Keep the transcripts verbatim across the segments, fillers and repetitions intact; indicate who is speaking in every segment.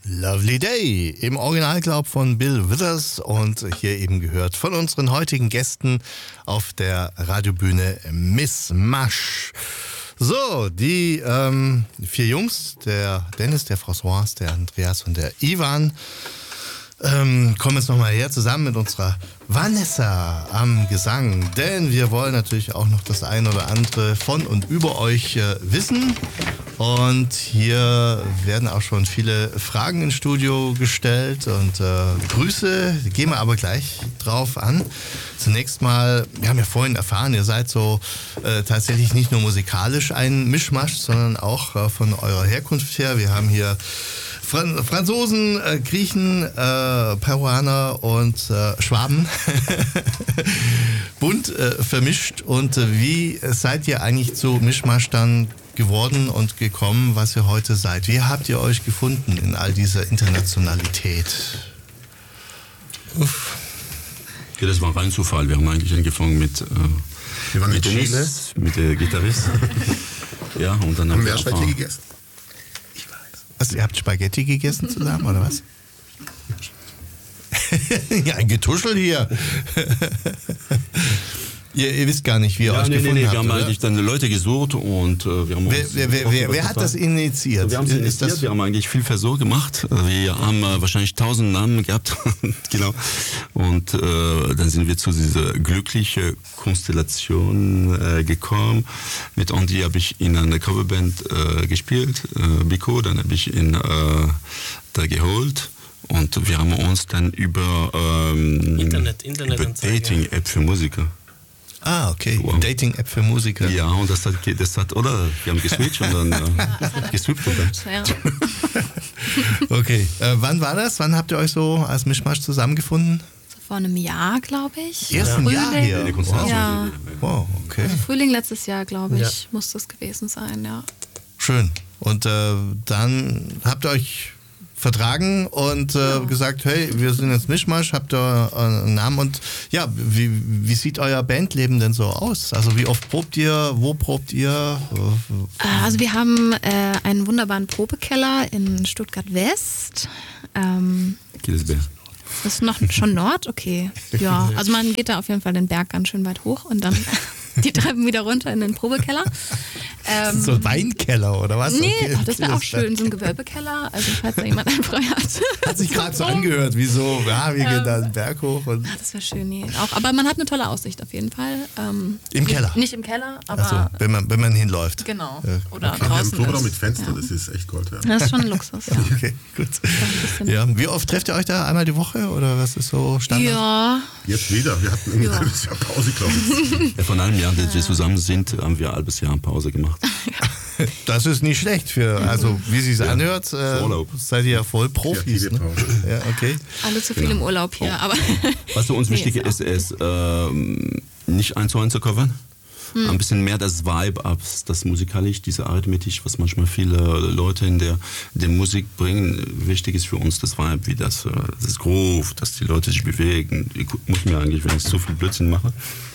Speaker 1: Lovely Day im Originalglaub von Bill Withers und hier eben gehört von unseren heutigen Gästen auf der Radiobühne Miss Masch. So, die ähm, vier Jungs, der Dennis, der François, der Andreas und der Ivan, ähm, kommen jetzt nochmal her zusammen mit unserer Vanessa am Gesang, denn wir wollen natürlich auch noch das ein oder andere von und über euch äh, wissen. Und hier werden auch schon viele Fragen ins Studio gestellt und äh, Grüße, gehen wir aber gleich drauf an. Zunächst mal, wir haben ja vorhin erfahren, ihr seid so äh, tatsächlich nicht nur musikalisch ein Mischmasch, sondern auch äh, von eurer Herkunft her. Wir haben hier Fran- Franzosen, äh, Griechen, äh, Peruaner und äh, Schwaben bunt äh, vermischt. Und äh, wie seid ihr eigentlich zu Mischmasch dann geworden und gekommen, was ihr heute seid? Wie habt ihr euch gefunden in all dieser Internationalität?
Speaker 2: Uff. Ja, das war rein Zufall. Wir haben eigentlich angefangen mit, äh,
Speaker 3: wir waren
Speaker 2: mit
Speaker 3: in Chile,
Speaker 2: Dennis, mit der Gitarrist. Ja, und dann
Speaker 3: haben
Speaker 2: haben
Speaker 3: wir
Speaker 2: wir
Speaker 3: Spaghetti gegessen.
Speaker 1: Ich weiß. Was, ihr habt Spaghetti gegessen zusammen, oder was? Ja, ein Getuschel hier. Ihr, ihr wisst gar nicht, wie ihr
Speaker 2: ja,
Speaker 1: euch
Speaker 2: nee,
Speaker 1: gefunden
Speaker 2: nee, nee.
Speaker 1: habt,
Speaker 2: Wir haben
Speaker 1: oder?
Speaker 2: eigentlich dann Leute gesucht und äh, wir haben
Speaker 1: Wer,
Speaker 2: uns
Speaker 1: wer, wer, wer, wer hat das initiiert?
Speaker 2: Wir haben es
Speaker 1: Ist
Speaker 2: initiiert,
Speaker 1: das
Speaker 2: wir haben eigentlich viel Versuch gemacht. Wir haben äh, wahrscheinlich tausend Namen gehabt. Genau. Und äh, dann sind wir zu dieser glücklichen Konstellation äh, gekommen. Mit Andy habe ich in einer Coverband äh, gespielt, äh, Biko, dann habe ich ihn äh, da geholt. Und wir haben uns dann über, ähm,
Speaker 4: Internet, Internet
Speaker 2: über Dating-App für Musiker.
Speaker 1: Ah, okay.
Speaker 2: Wow.
Speaker 1: Dating-App für Musiker.
Speaker 2: Ja, und das hat, das hat oder? Wir haben geswitcht und dann äh, geswippt. Und dann.
Speaker 5: Ja.
Speaker 1: Okay. Äh, wann war das? Wann habt ihr euch so als Mischmasch zusammengefunden?
Speaker 5: So vor einem Jahr, glaube ich.
Speaker 1: Erst ein Jahr her.
Speaker 2: Eine Konzert-
Speaker 5: Ja.
Speaker 1: Wow, okay.
Speaker 5: Also Frühling letztes Jahr, glaube ich,
Speaker 4: Ja.
Speaker 5: muss das gewesen sein, ja.
Speaker 1: Schön. Und äh, dann habt ihr euch vertragen und äh,
Speaker 5: Ja.
Speaker 1: gesagt, hey, wir sind jetzt Mischmasch, habt ihr äh, einen Namen und ja, wie, wie sieht euer Bandleben denn so aus? Also wie oft probt ihr, wo probt ihr?
Speaker 5: Äh, Also wir haben äh, einen wunderbaren Probekeller in Stuttgart West. Ähm,
Speaker 2: Killesberg.
Speaker 5: das ist noch schon Nord, okay. Ja, also man geht da auf jeden Fall den Berg ganz schön weit hoch und dann die Treppen wieder runter in den Probekeller. Ähm,
Speaker 1: So ein Weinkeller oder was?
Speaker 5: Nee,
Speaker 1: Okay.
Speaker 5: ach, das wäre auch schön, so ein Gewölbekeller. Also falls da jemand einen frei hat.
Speaker 1: Hat sich gerade so angehört, wie so, ja, wir gehen da den Berg hoch. Und
Speaker 5: Ah, das wäre schön, nee. Auch, aber man hat eine tolle Aussicht auf jeden Fall. Ähm,
Speaker 1: Im
Speaker 5: nicht,
Speaker 1: Keller?
Speaker 5: Nicht im Keller, aber
Speaker 1: also, wenn man, wenn man hinläuft.
Speaker 5: genau.
Speaker 1: Ja,
Speaker 5: Oder
Speaker 3: Wir haben
Speaker 5: draußen.
Speaker 3: einen Proberaum
Speaker 5: ist.
Speaker 3: mit Fenster,
Speaker 5: Ja.
Speaker 3: das ist echt Gold wert.
Speaker 5: Das ist schon ein Luxus, ja.
Speaker 1: Okay, gut.
Speaker 5: bisschen-
Speaker 1: Ja, wie oft trefft ihr euch da? Einmal die Woche oder was ist so Standard?
Speaker 5: Ja,
Speaker 3: Jetzt wieder, wir hatten ein
Speaker 5: Ja.
Speaker 3: halbes Jahr Pause, glaube ich.
Speaker 2: Ja, von einem Jahr, dass wir zusammen sind, haben wir ein halbes Jahr Pause gemacht.
Speaker 1: Das ist nicht schlecht für, also wie sie es anhört, äh,
Speaker 2: Urlaub.
Speaker 1: seid ihr ja voll Profis.
Speaker 3: Kreative
Speaker 1: Ne?
Speaker 3: Pause.
Speaker 1: Ja, okay.
Speaker 5: alle zu viel
Speaker 2: Genau.
Speaker 5: im Urlaub hier, aber
Speaker 2: Was für uns
Speaker 5: Nee,
Speaker 2: wichtig
Speaker 5: ist
Speaker 2: ist, ist ähm, nicht eins zu eins zu covern.
Speaker 5: Hm.
Speaker 2: Ein bisschen mehr das Vibe ab, das musikalisch, diese Arithmetik, was manchmal viele Leute in der, der Musik bringen. Wichtig ist für uns das Vibe, wie das, äh, das Groove, dass die Leute sich bewegen. Ich muss mir eigentlich, wenn ich zu viel Blödsinn mache,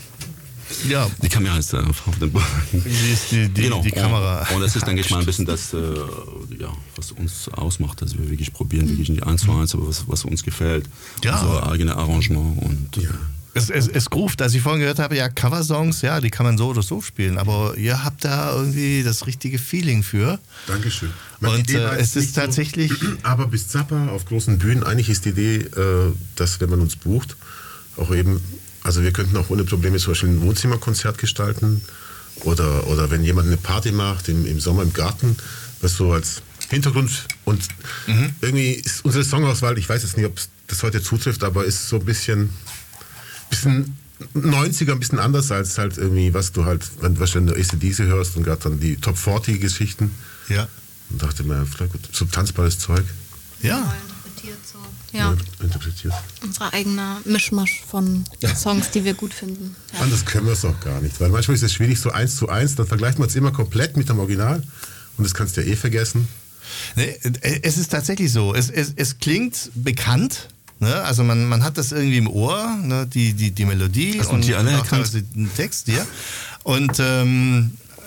Speaker 1: Ja,
Speaker 2: die Kamera ist äh, auf dem Boden.
Speaker 1: wie ist die, die,
Speaker 2: Genau.
Speaker 1: die Kamera?
Speaker 2: Und, und das ist, denke ich mal, ein bisschen das, äh, ja, was uns ausmacht, dass wir wirklich probieren, wirklich nicht eins zu eins, aber was, was uns gefällt.
Speaker 1: Ja.
Speaker 2: Unser eigenes Arrangement und äh,
Speaker 1: Es, es, es groovt, als ich vorhin gehört habe, ja, Coversongs, ja, die kann man so oder so spielen, aber ihr habt da irgendwie das richtige Feeling für.
Speaker 3: Dankeschön. Meine
Speaker 1: Und
Speaker 3: Idee
Speaker 1: äh,
Speaker 3: war
Speaker 1: es
Speaker 3: jetzt
Speaker 1: ist
Speaker 3: nicht so,
Speaker 1: tatsächlich,
Speaker 3: aber bis Zappa auf großen Bühnen, eigentlich ist die Idee, äh, dass wenn man uns bucht, auch eben, also wir könnten auch ohne Probleme zum Beispiel ein Wohnzimmerkonzert gestalten oder, oder wenn jemand eine Party macht im, im Sommer im Garten, was so als Hintergrund und
Speaker 1: Mhm.
Speaker 3: irgendwie ist unsere Songauswahl, ich weiß jetzt nicht, ob das heute zutrifft, aber ist so ein bisschen, bisschen neunziger, ein bisschen anders als halt irgendwie, was du halt, wenn du wahrscheinlich A C D C hörst und gerade dann die Top vierzig Geschichten.
Speaker 1: ja,
Speaker 3: Und dachte mir, vielleicht gut, so tanzbares Zeug
Speaker 1: ja,
Speaker 5: interpretiert so. Ja,
Speaker 3: interpretiert.
Speaker 5: unser eigener Mischmasch von Songs, die wir gut finden. Ja.
Speaker 3: Anders können wir es auch gar nicht, weil manchmal ist es schwierig, so eins zu eins, dann vergleicht man es immer komplett mit dem Original und das kannst du ja eh vergessen.
Speaker 1: Nee, es ist tatsächlich so, es, es, es klingt bekannt. Ne? Also man, man hat das irgendwie im Ohr, ne? die, die, die Melodie
Speaker 2: Hast du
Speaker 1: und
Speaker 2: die alle
Speaker 1: auch
Speaker 2: erkannt?
Speaker 1: teilweise den Text, ja. Und ähm,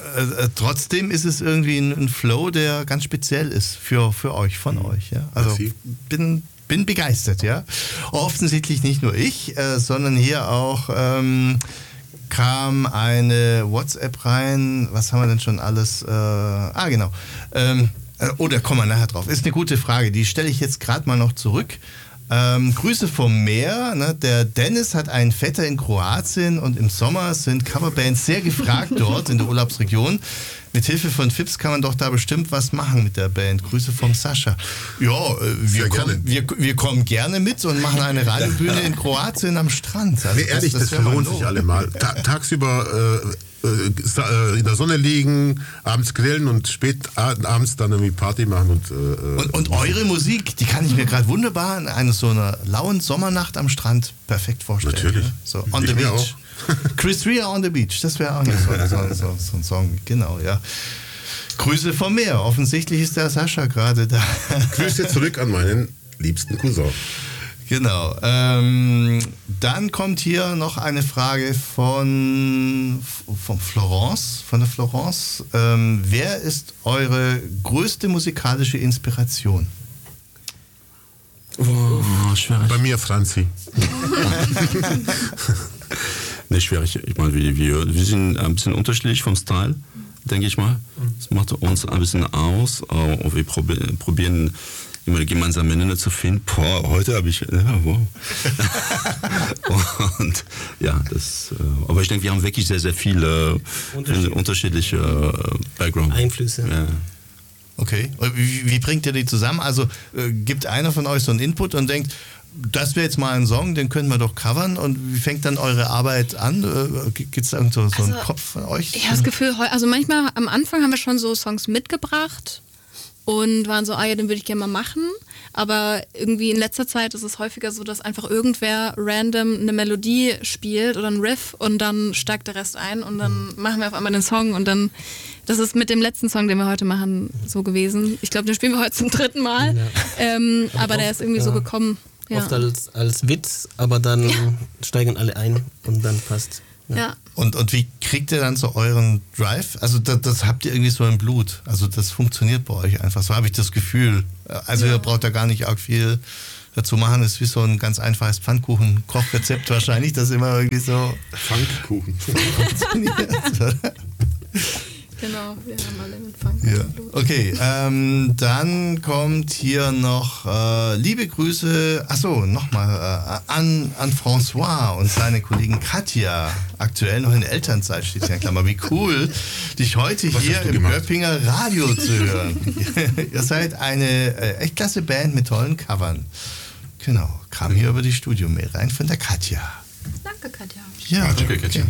Speaker 1: äh, trotzdem ist es irgendwie ein, ein Flow, der ganz speziell ist für, für euch, von mhm. euch. Ja? Also bin, bin begeistert, ja. Offensichtlich nicht nur ich, äh, sondern hier auch ähm, kam eine WhatsApp rein. Was haben wir denn schon alles? Äh, ah, genau. Ähm, oh, da kommen wir nachher drauf. Ist eine gute Frage. Die stelle ich jetzt gerade mal noch zurück. Ähm, Grüße vom Meer. Ne? Der Dennis hat einen Vetter in Kroatien und im Sommer sind Coverbands sehr gefragt dort in der Urlaubsregion. Mit Hilfe von Fips kann man doch da bestimmt was machen mit der Band. Grüße vom Sascha. Ja, äh, wir, kommen, wir, wir kommen gerne mit und machen eine Radiobühne in Kroatien am Strand.
Speaker 3: Also nee, ehrlich, das, das, das lohnt sich allemal. Ta- tagsüber äh, äh, in der Sonne liegen, abends grillen und spät abends dann irgendwie Party machen. Und, äh,
Speaker 1: und, und eure Musik, die kann ich mir gerade wunderbar in einer so einer lauen Sommernacht am Strand perfekt vorstellen.
Speaker 3: Natürlich.
Speaker 1: Ne? So, on the beach. Chris Rea on the Beach, das wäre auch nicht so, so, so, so ein Song, genau, ja. Grüße vom Meer, offensichtlich ist der Sascha gerade da.
Speaker 3: Grüße zurück an meinen liebsten Cousin.
Speaker 1: Genau, ähm, dann kommt hier noch eine Frage von, von Florence, von der Florence. Ähm, wer ist eure größte musikalische Inspiration?
Speaker 2: Oh, schwierig.
Speaker 3: Bei mir Franzi.
Speaker 2: Ne, schwierig. Ich meine, wir, wir, wir sind ein bisschen unterschiedlich vom Style, denke ich mal. Das macht uns ein bisschen aus. Und wir probieren, probieren immer eine gemeinsame Nenner zu finden. Boah, heute habe ich... Ja, wow. Und ja, das... Aber ich denke, wir haben wirklich sehr, sehr viele unterschiedliche Background.
Speaker 4: Einflüsse.
Speaker 2: Ja.
Speaker 1: Okay. Wie, wie bringt ihr die zusammen? Also äh, gibt einer von euch so einen Input und denkt, das wäre jetzt mal ein Song, den können wir doch covern. Und wie fängt dann eure Arbeit an? Äh, Gibt es da so, so also, einen Kopf von euch?
Speaker 5: Ich habe das Gefühl, also manchmal am Anfang haben wir schon so Songs mitgebracht und waren so, ah ja, den würde ich gerne mal machen. Aber irgendwie in letzter Zeit ist es häufiger so, dass einfach irgendwer random eine Melodie spielt oder ein Riff und dann steigt der Rest ein und dann machen wir auf einmal den Song und dann, das ist mit dem letzten Song, den wir heute machen, so gewesen. Ich glaube, den spielen wir heute zum dritten Mal, ja. ähm, aber oft, der ist irgendwie ja. so gekommen. Ja.
Speaker 4: Oft als, als Witz, aber dann ja. steigen alle ein und dann passt.
Speaker 5: Ja. ja.
Speaker 1: Und, und wie kriegt ihr dann so euren Drive? Also das, das habt ihr irgendwie so im Blut. Also das funktioniert bei euch einfach. So habe ich das Gefühl. Also ja. ihr braucht da gar nicht arg viel dazu machen. Das ist wie so ein ganz einfaches Pfannkuchen-Kochrezept wahrscheinlich, das immer irgendwie so
Speaker 3: Pfannkuchen
Speaker 1: funktioniert.
Speaker 5: Genau, wir haben alle einen Pfannkuchen.
Speaker 1: Ja. Okay, ähm, dann kommt hier noch äh, liebe Grüße, achso, nochmal äh, an, an François und seine Kollegin Katja, aktuell noch in Elternzeit, steht hier in Klammer. Wie cool, dich heute Was hier im gemacht? Göppinger Radio zu hören. Ihr seid eine äh, echt klasse Band mit tollen Covern. Genau, kam hier über die Studio-Mail rein von der Katja.
Speaker 5: Danke, Katja.
Speaker 1: Ja,
Speaker 2: danke, Katja.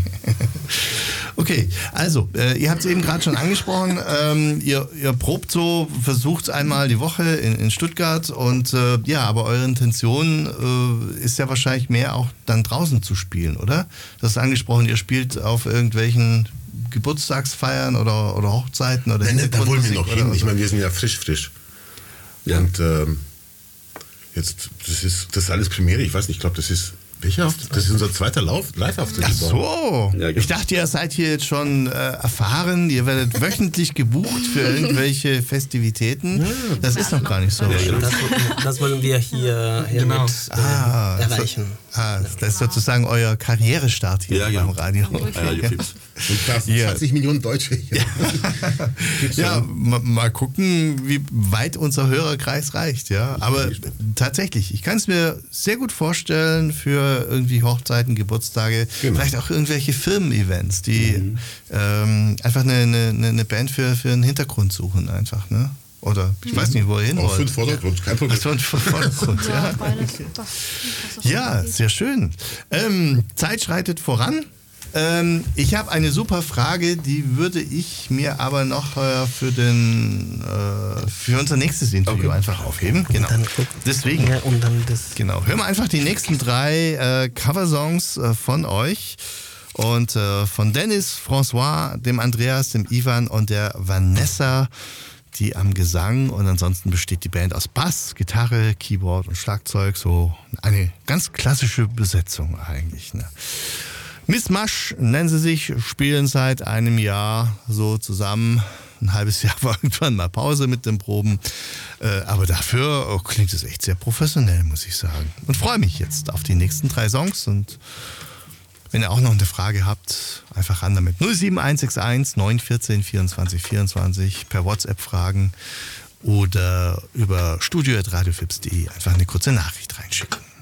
Speaker 1: Okay, also, äh, ihr habt es eben gerade schon angesprochen, ähm, ihr, ihr probt so, versucht einmal die Woche in, in Stuttgart und äh, ja, aber eure Intention äh, ist ja wahrscheinlich mehr auch dann draußen zu spielen, oder? Das ist angesprochen, ihr spielt auf irgendwelchen Geburtstagsfeiern oder, oder Hochzeiten oder
Speaker 3: Nein, da wollen wir noch hin. Ich meine, wir sind ja frisch, frisch. Ja. Und ähm, jetzt, das ist, das ist alles Premiere, ich weiß nicht, ich glaube, das ist Welcher? Das ist unser zweiter Lauf, Live-Auftritt.
Speaker 1: Ach so. Ja, ich dachte, ihr seid hier jetzt schon äh, erfahren. Ihr werdet wöchentlich gebucht für irgendwelche Festivitäten. Ja, das ist noch gar nicht so.
Speaker 4: Ja, das, das wollen wir hier, hier genau. mit, äh, ah, erreichen.
Speaker 1: So, ah, das ist sozusagen euer Karrierestart hier ja, beim Radio.
Speaker 3: Ja, ja. Und das ja. zwanzig Millionen Deutsche hier.
Speaker 1: Ja, ma, mal gucken, wie weit unser Hörerkreis reicht. Ja. Aber tatsächlich, ich kann es mir sehr gut vorstellen für irgendwie Hochzeiten, Geburtstage, genau. vielleicht auch irgendwelche Firmen-Events, die mhm. ähm, einfach eine, eine, eine Band für, für einen Hintergrund suchen einfach, ne? Oder ich mhm. weiß nicht, wo ihr hin wollt.
Speaker 3: Auch für den Vordergrund, kein Problem.
Speaker 1: Ach, für den Vordergrund, ja. Ja, ja, sehr schön. Ähm, Zeit schreitet voran. Ähm, ich habe eine super Frage, die würde ich mir aber noch äh, für den äh, für unser nächstes Interview okay. einfach aufheben. Genau.
Speaker 4: Dann,
Speaker 1: Deswegen.
Speaker 4: Ja, und dann das
Speaker 1: genau. Hören wir einfach die nächsten drei äh, Coversongs äh, von euch und äh, von Dennis, François, dem Andreas, dem Ivan und der Vanessa, die am Gesang, und ansonsten besteht die Band aus Bass, Gitarre, Keyboard und Schlagzeug, so eine ganz klassische Besetzung eigentlich. Ne? Miss Masch nennen sie sich, spielen seit einem Jahr so zusammen. Ein halbes Jahr war irgendwann mal Pause mit den Proben. Äh, aber dafür oh, klingt es echt sehr professionell, muss ich sagen. Und freue mich jetzt auf die nächsten drei Songs. Und wenn ihr auch noch eine Frage habt, einfach ran damit. null sieben eins sechs eins neun eins vier vierundzwanzig vierundzwanzig per WhatsApp fragen oder über studio at radioflips punkt de einfach eine kurze Nachricht reinschicken.